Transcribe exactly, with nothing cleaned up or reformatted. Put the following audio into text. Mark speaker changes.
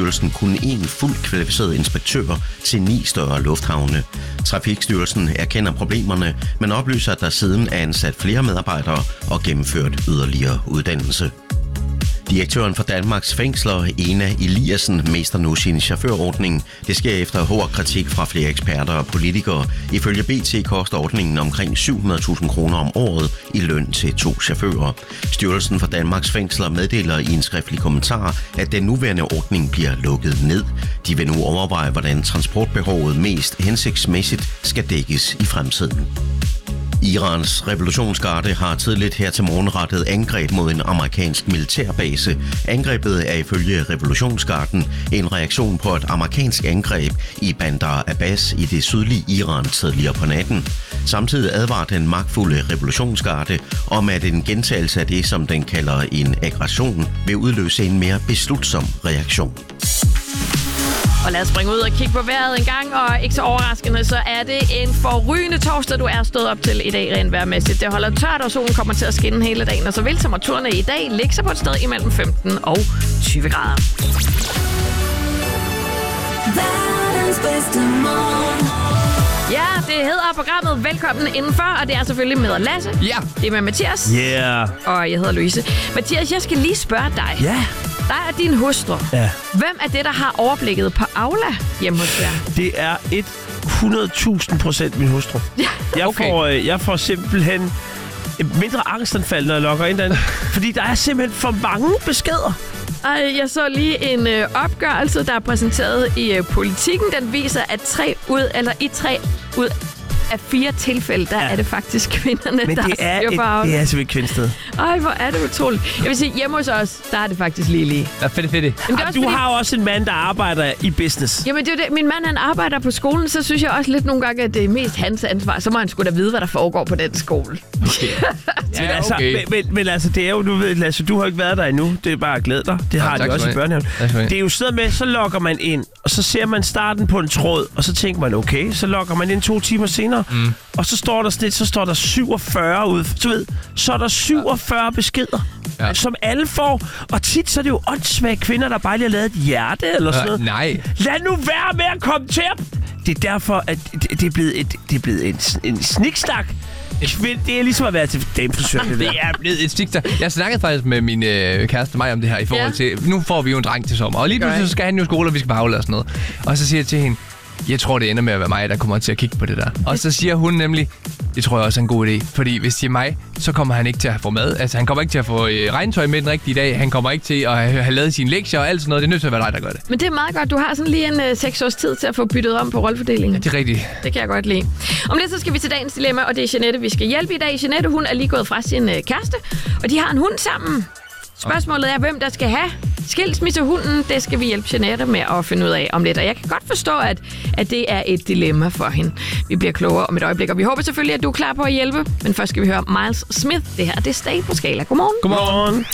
Speaker 1: Trafikstyrelsen kun én fuldt kvalificeret inspektør til ni større lufthavne. Trafikstyrelsen erkender problemerne, men oplyser, at der siden er ansat flere medarbejdere og gennemført yderligere uddannelse. Direktøren for Danmarks Fængsler, Ena Eliassen, mister nu sin chaufførordning. Det sker efter hård kritik fra flere eksperter og politikere. Ifølge B T koster ordningen omkring syv hundrede tusind kroner om året i løn til to chauffører. Styrelsen for Danmarks Fængsler meddeler i en skriftlig kommentar, at den nuværende ordning bliver lukket ned. De vil nu overveje, hvordan transportbehovet mest hensigtsmæssigt skal dækkes i fremtiden. Irans revolutionsgarde har tidligt her til morgen rettet angreb mod en amerikansk militærbase. Angrebet er ifølge revolutionsgarden en reaktion på et amerikansk angreb i Bandar Abbas i det sydlige Iran tidligere på natten. Samtidig advarer den magtfulde revolutionsgarde om, at en gentagelse af det, som den kalder en aggression, vil udløse en mere beslutsom reaktion.
Speaker 2: Og lad os springe ud og kigge på vejret en gang, og ikke så overraskende, så er det en forrygende torsdag, du er stået op til i dag rent vejrmæssigt. Det holder tørt, og solen kommer til at skinne hele dagen, og så vil temperaturerne i dag ligge sig på et sted imellem femten og tyve grader.
Speaker 3: Verdens bedste morgen.
Speaker 2: Ja, det hedder programmet Velkommen Indenfor, og det er selvfølgelig med Lasse.
Speaker 4: Ja.
Speaker 2: Det er med Mathias.
Speaker 5: Yeah.
Speaker 2: Og jeg hedder Louise. Mathias, jeg skal lige spørge dig.
Speaker 5: Ja.
Speaker 2: Der er din hustru.
Speaker 5: Ja.
Speaker 2: Hvem er det, der har overblikket på Aula hjemme hos jer?
Speaker 5: Det er hundrede tusind procent min hustru. Jeg,
Speaker 4: Okay.
Speaker 5: får, øh, jeg får simpelthen et mindre angstanfald, når jeg logger ind derinde. Fordi der er simpelthen for mange beskeder.
Speaker 2: Og jeg så lige en øh, opgørelse, der er præsenteret i øh, Politikken. Den viser, at tre ud, eller i tre ud af fire tilfælde, der ja. er det faktisk kvinderne,
Speaker 5: Men
Speaker 2: der
Speaker 5: det er,
Speaker 2: styrer
Speaker 5: et,
Speaker 2: på Aula.
Speaker 5: det er simpelthen kvindested.
Speaker 2: Ej, hvor er det utroligt. Jeg vil sige, hjemme hos os, der er det faktisk lige lige.
Speaker 4: Ja, fedt, fedt.
Speaker 2: Men det er også
Speaker 5: Du
Speaker 2: fordi,
Speaker 5: har jo også en mand, der arbejder i business.
Speaker 2: jamen det er jo det. Min mand, han arbejder på skolen, så synes jeg også lidt nogle gange, at det er mest hans ansvar. Så må han sgu da vide, hvad der foregår på den skole.
Speaker 4: Okay.
Speaker 5: Men,
Speaker 4: Ja,
Speaker 5: altså,
Speaker 4: okay.
Speaker 5: men, men, men altså, det er jo, du ved, Lasse, du har ikke været der endnu. Det er bare at glæde dig. Det har
Speaker 4: Ja,
Speaker 5: de
Speaker 4: tak
Speaker 5: også
Speaker 4: skal
Speaker 5: i
Speaker 4: du have.
Speaker 5: børnehaven.
Speaker 4: Tak skal du have.
Speaker 5: Det er jo sådan med, så logger man ind, og så ser man starten på en tråd, og så tænker man, okay, så logger man ind to timer senere, mm. og så står der sådan lidt, så står der syvogfyrre ud. Så ved, så er der syvogfyrre beskeder,
Speaker 4: Ja.
Speaker 5: ja. som alle får. Og tit så er det jo åndssvage kvinder, der bare lige har lavet et hjerte eller sådan noget.
Speaker 4: Uh, nej.
Speaker 5: Lad nu være med at kommentere. Det er derfor, at det, det er blevet, et, det er blevet en, en sniksnak. Kvind, det er ligesom at være til damefrisør. Det,
Speaker 4: Det er blevet et stik. Jeg snakkede faktisk med min øh, kæreste mig om det her i forhold
Speaker 2: Ja.
Speaker 4: til, nu får vi jo en dreng til sommer, og lige pludselig så skal han jo i skole, og vi skal bare aflade og sådan noget. Og så siger jeg til hende, jeg tror, det ender med at være mig, der kommer til at kigge på det der. Og så siger hun nemlig, det tror jeg også er en god idé. Fordi hvis det er mig, så kommer han ikke til at få mad. Altså, han kommer ikke til at få øh, regntøj med den rigtige dag. Han kommer ikke til at have, have lavet sine lektier og alt sådan noget. Det er nødt til at være dig, der gør det.
Speaker 2: Men det er meget godt. Du har sådan lige en øh, seks års tid til at få byttet om på rollefordelingen.
Speaker 4: Det er rigtigt.
Speaker 2: Det kan jeg godt lide. Om lidt så skal vi til dagens dilemma, og det er Jeanette, vi skal hjælpe i dag. Jeanette, hun er lige gået fra sin øh, kæreste, og de har en hund sammen. Spørgsmålet er, hvem der skal have skilsmissehunden. Det skal vi hjælpe Jeanette med at finde ud af om lidt. Og jeg kan godt forstå, at, at det er et dilemma for hende. Vi bliver klogere om et øjeblik, og vi håber selvfølgelig, at du er klar på at hjælpe. Men først skal vi høre Miles Smith. Det her, det er Stay på Skala. Godmorgen.
Speaker 5: Godmorgen.